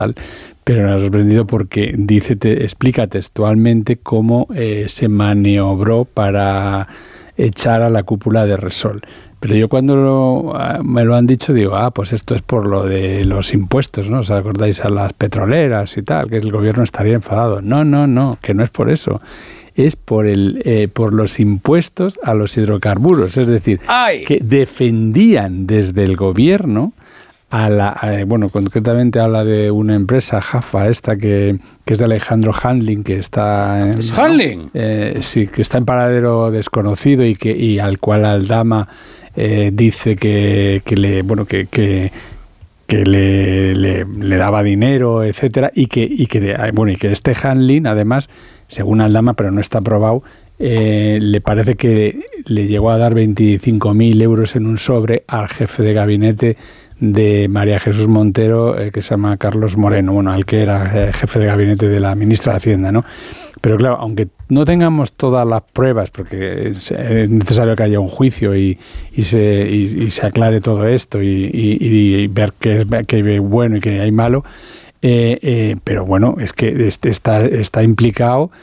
pero me ha sorprendido porque explica textualmente cómo se maniobró para echar a la cúpula de Repsol. Pero yo cuando me lo han dicho digo, pues esto es por lo de los impuestos, ¿no? ¿Os acordáis a las petroleras y tal? Que el gobierno estaría enfadado. No, que no es por eso. Es por los impuestos a los hidrocarburos. Es decir, que defendían desde el gobierno concretamente habla de una empresa, Jaffa, que es de Alejandro Handling, que está en... ¿Handling? Sí, que está en paradero desconocido y al cual Aldama dice que le daba dinero, etcétera, y que este Handling, además, según Aldama, pero no está probado, le parece que le llegó a dar 25.000 euros en un sobre al jefe de gabinete de María Jesús Montero, que se llama Carlos Moreno, al que era jefe de gabinete de la ministra de Hacienda, ¿no? Pero claro, aunque no tengamos todas las pruebas, porque es necesario que haya un juicio y se aclare todo esto y ver qué hay bueno y qué hay malo, pero bueno, es que está implicado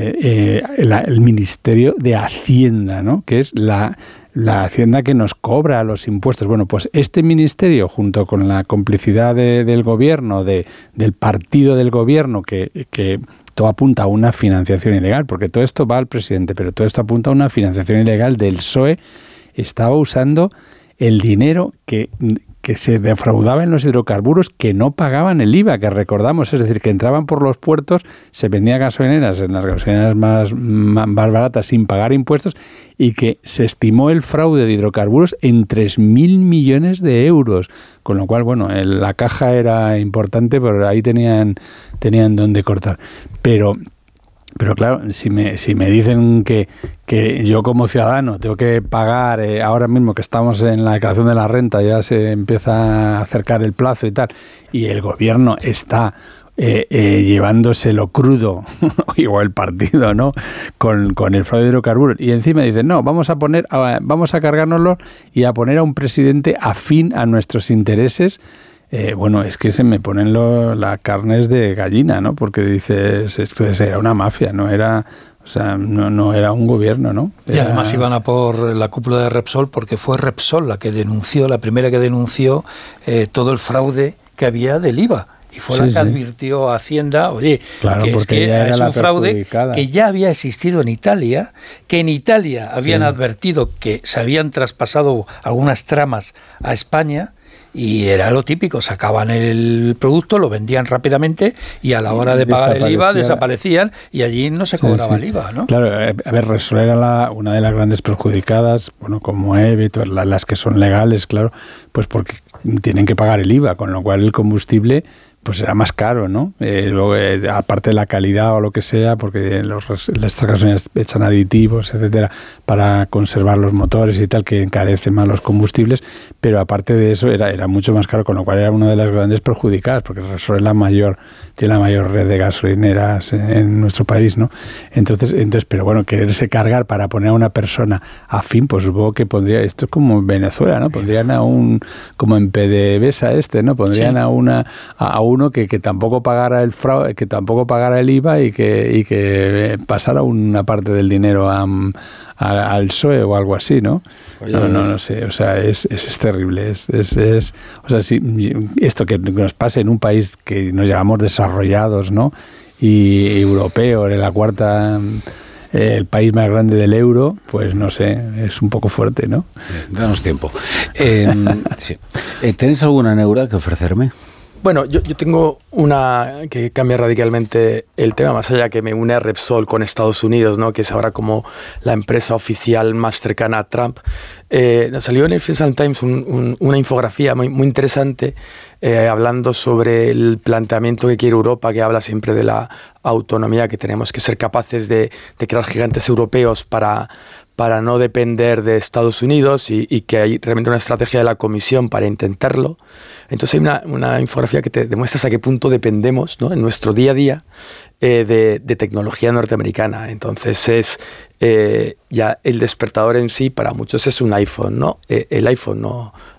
el Ministerio de Hacienda, ¿no? Que es la Hacienda que nos cobra los impuestos. Bueno, pues este ministerio, junto con la complicidad del gobierno, del partido del gobierno, que todo apunta a una financiación ilegal, porque todo esto va al presidente, pero todo esto apunta a una financiación ilegal del PSOE, estaba usando el dinero que se defraudaba en los hidrocarburos, que no pagaban el IVA, que recordamos, es decir, que entraban por los puertos, se vendían gasolineras en las gasolineras más baratas sin pagar impuestos, y que se estimó el fraude de hidrocarburos en 3.000 millones de euros, con lo cual, la caja era importante, pero ahí tenían dónde cortar. Pero claro, si me dicen que yo como ciudadano tengo que pagar, ahora mismo que estamos en la declaración de la renta, ya se empieza a acercar el plazo y tal, y el gobierno está llevándoselo crudo, igual el partido, ¿no? Con el fraude de hidrocarburos, y encima dicen, no, vamos a cargárnoslo y a poner a un presidente afín a nuestros intereses. Es que se me ponen las carnes de gallina, ¿no? Porque dices, esto era una mafia, no era un gobierno, ¿no? Y además iban a por la cúpula de Repsol, porque fue Repsol la primera que denunció todo el fraude que había del IVA. Y fue la que advirtió a Hacienda, claro, que es un fraude que ya había existido en Italia, que en Italia habían advertido que se habían traspasado algunas tramas a España. Y era lo típico, sacaban el producto, lo vendían rápidamente y a la hora de pagar el IVA desaparecían y allí no se cobraba el IVA, ¿no? Claro, a ver, Repsol era una de las grandes perjudicadas, como EVE, las que son legales, claro, pues porque tienen que pagar el IVA, con lo cual el combustible pues era más caro, ¿no? Luego, aparte de la calidad o lo que sea, porque estas gasolineras echan aditivos, etcétera, para conservar los motores y tal, que encarecen más los combustibles, pero aparte de eso era mucho más caro, con lo cual era una de las grandes perjudicadas, porque Repsol tiene la mayor red de gasolineras en nuestro país, ¿no? Entonces, pero bueno, quererse cargar para poner a una persona afín, pues supongo que pondría, esto es como en Venezuela, ¿no? Pondrían como en PDVSA ¿no? Pondrían a uno que tampoco pagara el fraude, que tampoco pagara el IVA y que pasara una parte del dinero al PSOE o algo así, ¿no? Oye, no sé, o sea, es terrible, o sea, si esto que nos pase en un país que nos llamamos desarrollados, ¿no? Y europeo, en la cuarta, el país más grande del euro, pues no sé, es un poco fuerte, ¿no? Danos tiempo. Sí. ¿Tenéis alguna neura que ofrecerme? Bueno, yo tengo una que cambia radicalmente el tema, más allá que me une a Repsol con Estados Unidos, ¿no? Que es ahora como la empresa oficial más cercana a Trump. Nos salió en el Financial Times una infografía muy interesante hablando sobre el planteamiento que quiere Europa, que habla siempre de la autonomía, que tenemos que ser capaces de crear gigantes europeos para no depender de Estados Unidos y que hay realmente una estrategia de la Comisión para intentarlo. Entonces hay una infografía que te demuestra hasta qué punto dependemos, ¿no? En nuestro día a día de tecnología norteamericana. Entonces es ya el despertador en sí, para muchos es un iPhone, ¿no? El iPhone no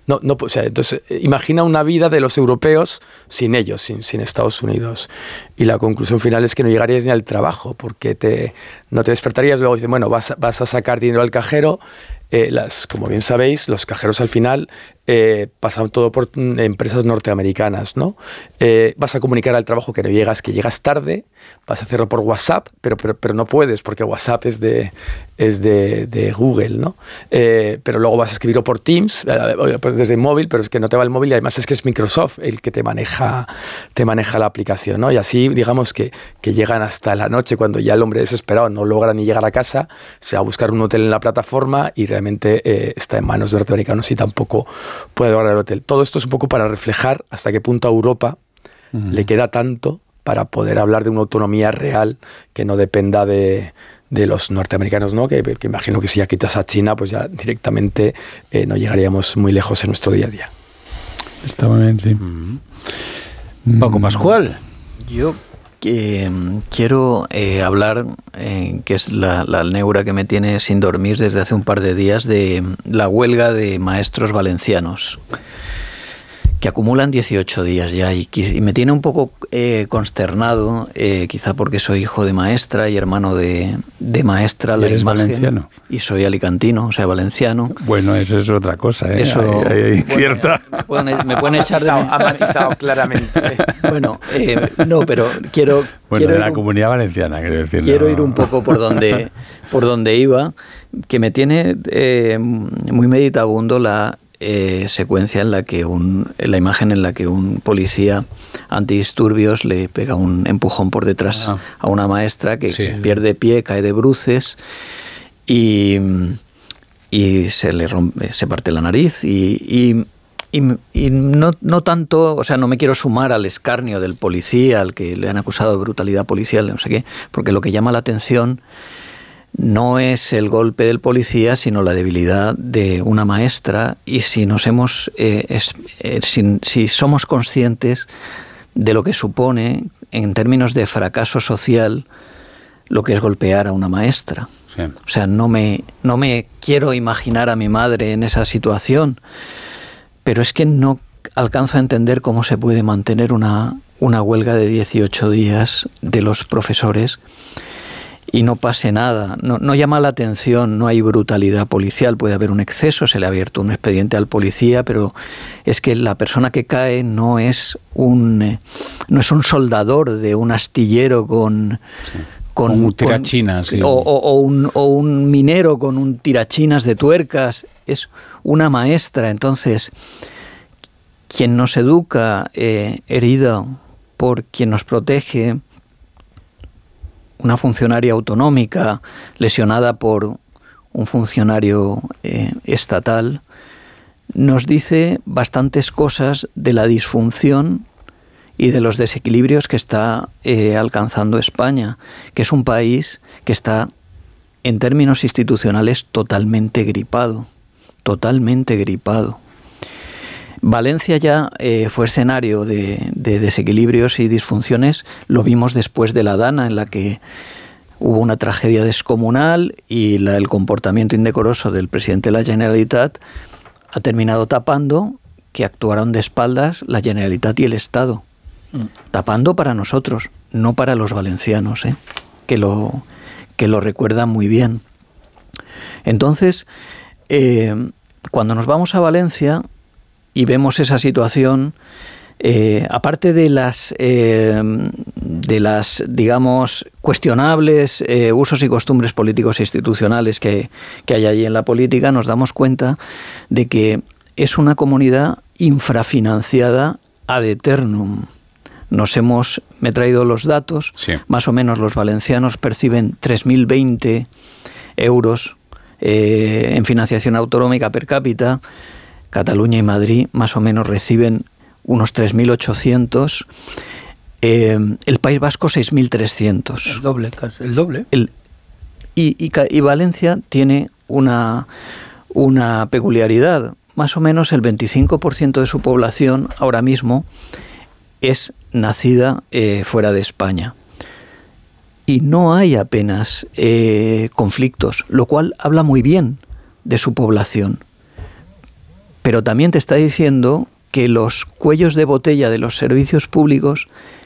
O sea, entonces, imagina una vida de los europeos sin ellos, sin Estados Unidos. Y la conclusión final es que no llegarías ni al trabajo, porque no te despertarías, luego dicen, bueno, vas a sacar dinero al cajero. Como bien sabéis, los cajeros al final pasan todo por empresas norteamericanas, ¿no? Vas a comunicar al trabajo que llegas tarde, vas a hacerlo por WhatsApp, pero no puedes porque WhatsApp es de Google, ¿no? Pero luego vas a escribirlo por Teams, desde el móvil, pero es que no te va el móvil y además es que es Microsoft el que te maneja la aplicación, ¿no? Y así, digamos que llegan hasta la noche cuando ya el hombre desesperado no logra ni llegar a casa, se va a buscar un hotel en la plataforma y realmente está en manos de norteamericanos y tampoco puede lograr el hotel. Todo esto es un poco para reflejar hasta qué punto a Europa le queda tanto para poder hablar de una autonomía real que no dependa de los norteamericanos, ¿no? Que imagino que si ya quitas a China, pues ya directamente no llegaríamos muy lejos en nuestro día a día. Está muy bien, sí. Paco Pascual. Yo quiero hablar, que es la neura que me tiene sin dormir desde hace un par de días, de la huelga de maestros valencianos, que acumulan 18 días ya, y me tiene un poco consternado, quizá porque soy hijo de maestra y hermano de maestra. ¿Eres valenciano? Y soy alicantino, o sea, valenciano. Bueno, eso es otra cosa, ¿eh? Eso, hay cierta... Me pueden echar de... Ha matizado claramente. Bueno, no, pero quiero... Bueno, de la comunidad valenciana, quiero decir. Quiero ir un poco por donde iba, que me tiene muy meditabundo la secuencia en la que la imagen en la que un policía antidisturbios le pega un empujón por detrás a una maestra que pierde pie, cae de bruces y se parte la nariz y no tanto, o sea, no me quiero sumar al escarnio del policía, al que le han acusado de brutalidad policial, no sé qué, porque lo que llama la atención no es el golpe del policía, sino la debilidad de una maestra, y si si somos conscientes de lo que supone en términos de fracaso social lo que es golpear a una maestra. Sí. O sea, no me quiero imaginar a mi madre en esa situación, pero es que no alcanzo a entender cómo se puede mantener una huelga de 18 días de los profesores y no pase nada. No llama la atención, no hay brutalidad policial, puede haber un exceso, se le ha abierto un expediente al policía, pero es que la persona que cae no es un soldador de un astillero con un tirachinas. Sí. O un minero con un tirachinas de tuercas, es una maestra. Entonces, quien nos educa, herida por quien nos protege, una funcionaria autonómica lesionada por un funcionario estatal, nos dice bastantes cosas de la disfunción y de los desequilibrios que está alcanzando España, que es un país que está, en términos institucionales, totalmente gripado. Valencia ya fue escenario de desequilibrios y disfunciones, lo vimos después de la Dana, en la que hubo una tragedia descomunal y el comportamiento indecoroso del presidente de la Generalitat ha terminado tapando que actuaron de espaldas la Generalitat y el Estado. Tapando para nosotros, no para los valencianos, que lo recuerdan muy bien. Entonces, cuando nos vamos a Valencia y vemos esa situación, aparte de las digamos, cuestionables usos y costumbres políticos e institucionales que hay allí en la política, nos damos cuenta de que es una comunidad infrafinanciada ad eternum. Me he traído los datos, sí. Más o menos los valencianos perciben 3.020 euros en financiación autonómica per cápita. Cataluña y Madrid más o menos reciben unos 3.800. El País Vasco 6.300. El doble, casi, el doble. Y Valencia tiene una peculiaridad. Más o menos el 25% de su población ahora mismo es nacida fuera de España. Y no hay apenas conflictos, lo cual habla muy bien de su población. pero también te está diciendo que los cuellos de botella de los servicios públicos